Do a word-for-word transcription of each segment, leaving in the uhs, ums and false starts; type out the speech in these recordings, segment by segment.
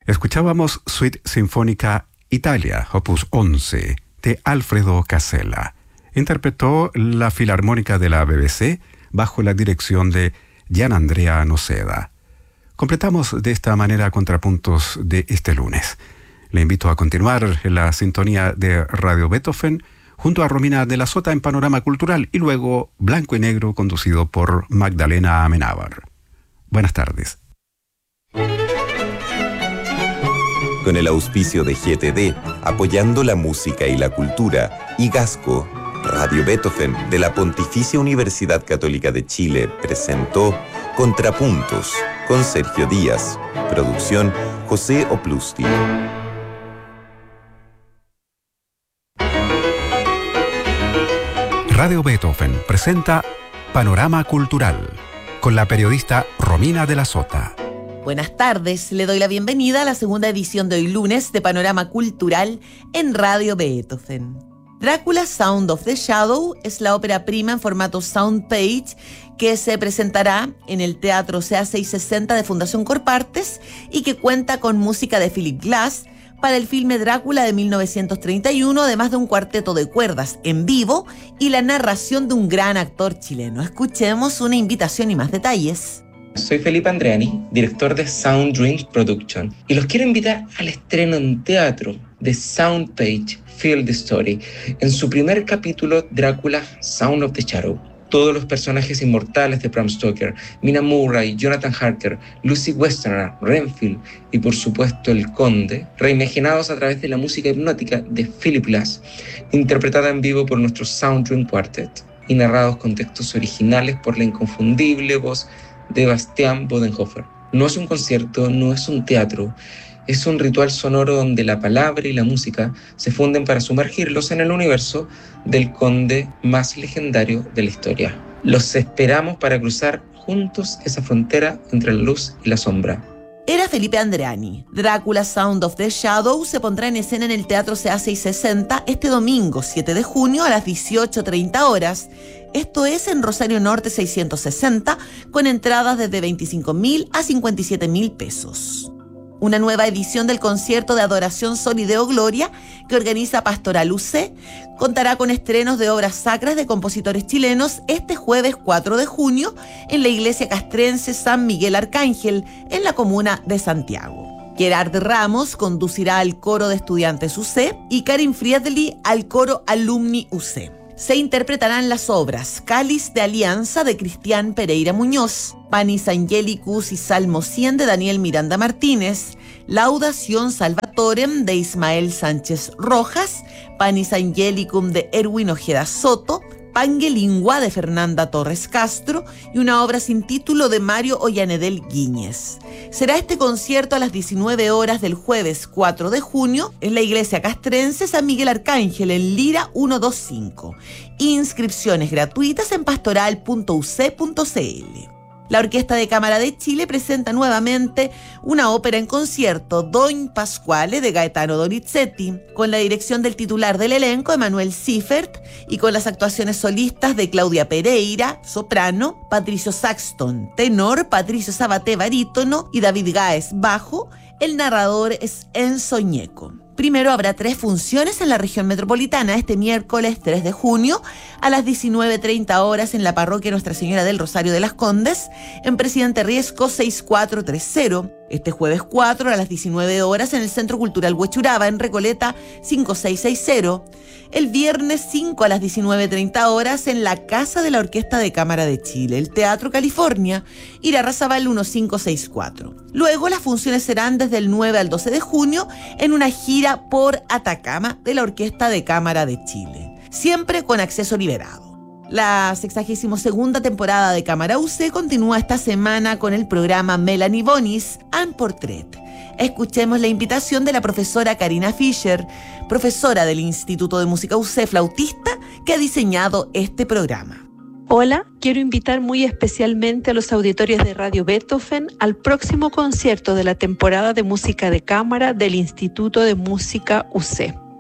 Escuchábamos Suite Sinfónica Italia, opus once, de Alfredo Casella. Interpretó la Filarmónica de la B B C bajo la dirección de Gianandrea Noceda. Completamos de esta manera contrapuntos de este lunes. Le invito a continuar en la sintonía de Radio Beethoven junto a Romina de la Sota en Panorama Cultural y luego Blanco y Negro conducido por Magdalena Amenábar. Buenas tardes. Con el auspicio de G T D, apoyando la música y la cultura, y Gasco, Radio Beethoven de la Pontificia Universidad Católica de Chile presentó Contrapuntos con Sergio Díaz. Producción José Oplusti. Radio Beethoven presenta Panorama Cultural con la periodista Romina de la Sota. Buenas tardes, le doy la bienvenida a la segunda edición de hoy lunes de Panorama Cultural en Radio Beethoven. Drácula Sound of the Shadow es la ópera prima en formato Soundpage que se presentará en el Teatro C A seiscientos sesenta de Fundación Corpartes y que cuenta con música de Philip Glass para el filme Drácula de mil novecientos treinta y uno, además de un cuarteto de cuerdas en vivo y la narración de un gran actor chileno. Escuchemos una invitación y más detalles. Soy Felipe Andreani, director de Sound Dreams Production, y los quiero invitar al estreno en teatro de Soundpage Feel the Story, en su primer capítulo Drácula Sound of the Shadow. Todos los personajes inmortales de Bram Stoker, Mina Murray, Jonathan Harker, Lucy Westenra, Renfield y por supuesto el Conde, reimaginados a través de la música hipnótica de Philip Glass, interpretada en vivo por nuestro Sound Dream Quartet y narrados con textos originales por la inconfundible voz de Bastian Bodenhofer. No es un concierto, no es un teatro, es un ritual sonoro donde la palabra y la música se funden para sumergirlos en el universo del conde más legendario de la historia. Los esperamos para cruzar juntos esa frontera entre la luz y la sombra. Era Felipe Andreani. Drácula Sound of the Shadow se pondrá en escena en el Teatro C A seiscientos sesenta este domingo siete de junio a las dieciocho treinta horas. Esto es en Rosario Norte seiscientos sesenta, con entradas desde veinticinco mil a cincuenta y siete mil pesos. Una nueva edición del concierto de Adoración Sol y Deo Gloria que organiza Pastoral U C contará con estrenos de obras sacras de compositores chilenos este jueves cuatro de junio en la iglesia castrense San Miguel Arcángel en la comuna de Santiago. Gerard Ramos conducirá al coro de estudiantes U C y Karin Friedli al coro Alumni U C. Se interpretarán las obras Cáliz de Alianza de Cristian Pereira Muñoz, Panis Angelicus y Salmo cien de Daniel Miranda Martínez, Laudación Salvatorem de Ismael Sánchez Rojas, Panis Angelicum de Erwin Ojeda Soto, Pangelingua de Fernanda Torres Castro y una obra sin título de Mario Ollanedel Guíñez. Será este concierto a las diecinueve horas del jueves cuatro de junio en la iglesia castrense San Miguel Arcángel en Lira ciento veinticinco. Inscripciones gratuitas en pastoral punto u c punto c l. La Orquesta de Cámara de Chile presenta nuevamente una ópera en concierto, Don Pasquale de Gaetano Donizetti, con la dirección del titular del elenco, Emanuel Siffert, y con las actuaciones solistas de Claudia Pereira, soprano, Patricio Saxton, tenor, Patricio Sabaté, barítono, y David Gáez, bajo. El narrador es Enzo Ñeco. Primero habrá tres funciones en la región metropolitana este miércoles tres de junio a las diecinueve treinta horas en la parroquia Nuestra Señora del Rosario de las Condes, en Presidente Riesco seis mil cuatrocientos treinta. Este jueves cuatro a las diecinueve horas en el Centro Cultural Huechuraba, en Recoleta cinco seis seis cero. El viernes cinco a las diecinueve treinta horas en la Casa de la Orquesta de Cámara de Chile, el Teatro California, Irarrázaval quince sesenta y cuatro. Luego las funciones serán desde el nueve al doce de junio en una gira por Atacama de la Orquesta de Cámara de Chile, siempre con acceso liberado. La sexagésima segunda temporada de Cámara U C continúa esta semana con el programa Melanie Bonis and Portrait. Escuchemos la invitación de la profesora Karina Fischer, profesora del Instituto de Música U C, flautista, que ha diseñado este programa. Hola, quiero invitar muy especialmente a los auditorios de Radio Beethoven al próximo concierto de la temporada de música de cámara del Instituto de Música U C.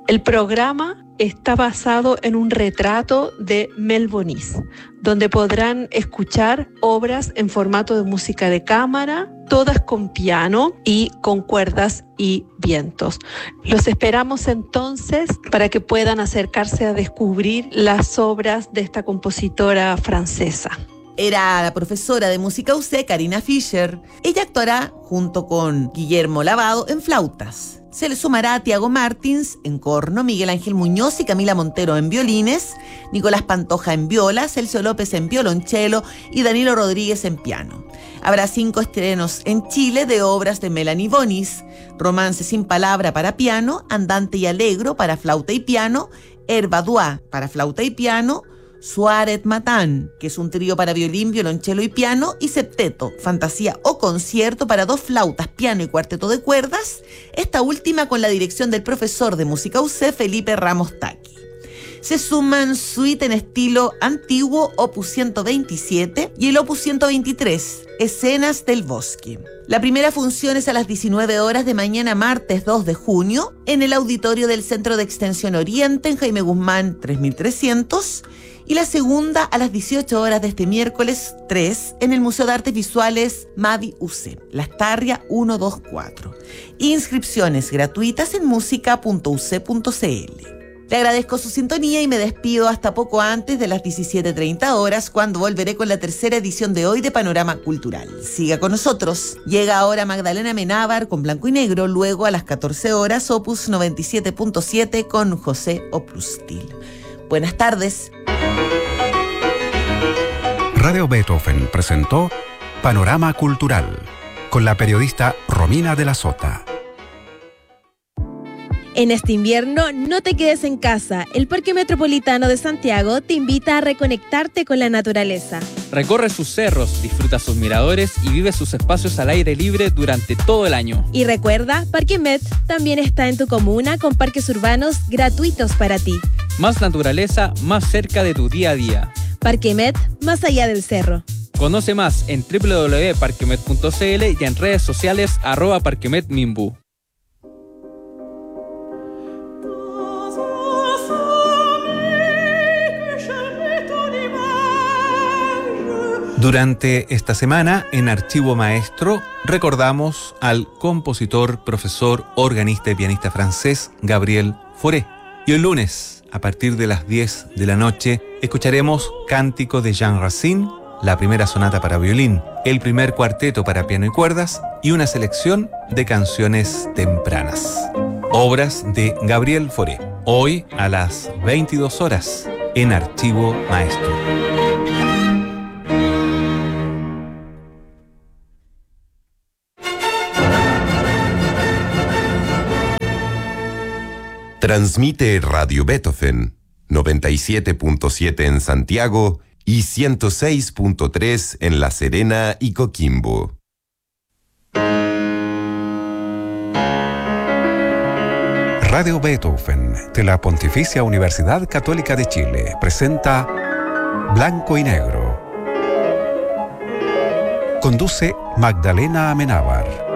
El programa está basado en un retrato de Mel Bonis, donde podrán escuchar obras en formato de música de cámara, todas con piano y con cuerdas y vientos. Los esperamos entonces para que puedan acercarse a descubrir las obras de esta compositora francesa. Era la profesora de música U C, Karina Fischer. Ella actuará junto con Guillermo Lavado en flautas. Se le sumará a Tiago Martins en corno, Miguel Ángel Muñoz y Camila Montero en violines, Nicolás Pantoja en viola, Celso López en violonchelo y Danilo Rodríguez en piano. Habrá cinco estrenos en Chile de obras de Melanie Bonis: Romance sin palabra para piano, Andante y Alegro para flauta y piano, Herba Dua para flauta y piano, Suaret Matán, que es un trío para violín, violonchelo y piano, y Septeto, fantasía o concierto para dos flautas, piano y cuarteto de cuerdas, esta última con la dirección del profesor de música U C, Felipe Ramos Taqui. Se suman suite en estilo antiguo, opus ciento veintisiete, y el opus ciento veintitrés, Escenas del Bosque. La primera función es a las diecinueve horas de mañana martes dos de junio, en el auditorio del Centro de Extensión Oriente, en Jaime Guzmán tres mil trescientos, y la segunda a las dieciocho horas de este miércoles tres en el Museo de Artes Visuales Mavi U C, Las Tarrias ciento veinticuatro. Inscripciones gratuitas en música punto u ce punto ce ele. Le agradezco su sintonía y me despido hasta poco antes de las diecisiete treinta horas, cuando volveré con la tercera edición de hoy de Panorama Cultural. Siga con nosotros. Llega ahora Magdalena Amenábar con Blanco y Negro, luego a las catorce horas Opus noventa y siete punto siete con José Oprustil. Buenas tardes. Radio Beethoven presentó Panorama Cultural con la periodista Romina de la Sota. En este invierno, no te quedes en casa. El Parque Metropolitano de Santiago te invita a reconectarte con la naturaleza. Recorre sus cerros, disfruta sus miradores y vive sus espacios al aire libre durante todo el año. Y recuerda, Parque Met también está en tu comuna con parques urbanos gratuitos para ti. Más naturaleza, más cerca de tu día a día. Parque Met, más allá del cerro. Conoce más en doble u doble u doble u punto parquemet punto ce ele y en redes sociales arroba parquemetmimbu. Durante esta semana, en Archivo Maestro, recordamos al compositor, profesor, organista y pianista francés Gabriel Fauré. Y el lunes, a partir de las diez de la noche, escucharemos Cántico de Jean Racine, la primera sonata para violín, el primer cuarteto para piano y cuerdas y una selección de canciones tempranas. Obras de Gabriel Fauré. Hoy a las veintidós horas, en Archivo Maestro. Transmite Radio Beethoven, noventa y siete punto siete en Santiago y ciento seis punto tres en La Serena y Coquimbo. Radio Beethoven de la Pontificia Universidad Católica de Chile presenta Blanco y Negro. Conduce Magdalena Amenábar.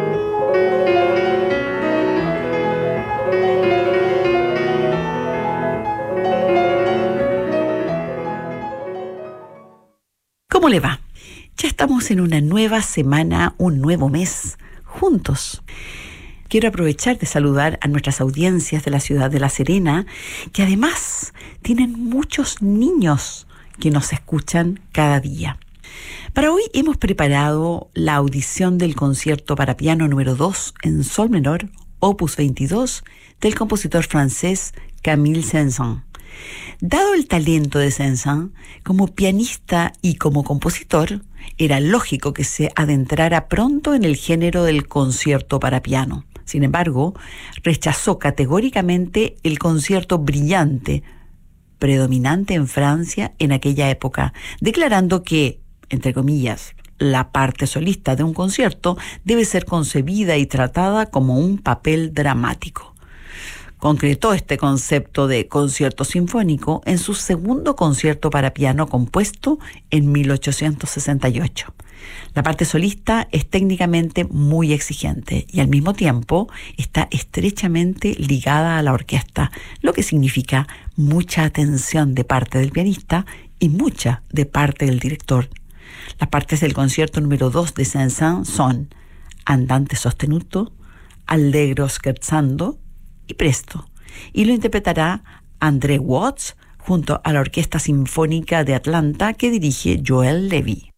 ¿Cómo le va? Ya estamos en una nueva semana, un nuevo mes, juntos. Quiero aprovechar de saludar a nuestras audiencias de la ciudad de La Serena, que además tienen muchos niños que nos escuchan cada día. Para hoy hemos preparado la audición del concierto para piano número dos en sol menor, opus veintidós, del compositor francés Camille Saint-Saëns. Dado el talento de Saint-Saëns como pianista y como compositor, era lógico que se adentrara pronto en el género del concierto para piano. Sin embargo, rechazó categóricamente el concierto brillante, predominante en Francia en aquella época, declarando que, entre comillas, la parte solista de un concierto debe ser concebida y tratada como un papel dramático. Concretó este concepto de concierto sinfónico en su segundo concierto para piano compuesto en mil ochocientos sesenta y ocho. La parte solista es técnicamente muy exigente y al mismo tiempo está estrechamente ligada a la orquesta, lo que significa mucha atención de parte del pianista y mucha de parte del director. Las partes del concierto número dos de Saint-Saëns son andante sostenuto, allegro scherzando y presto, y lo interpretará André Watts junto a la Orquesta Sinfónica de Atlanta que dirige Joel Levy.